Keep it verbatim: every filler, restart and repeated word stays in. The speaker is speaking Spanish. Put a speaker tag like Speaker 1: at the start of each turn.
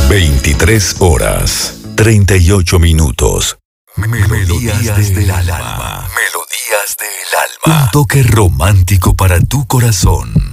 Speaker 1: veintitrés horas, treinta y ocho minutos.
Speaker 2: Melodías, Melodías del alma. Melodías del alma. Un toque romántico para tu corazón.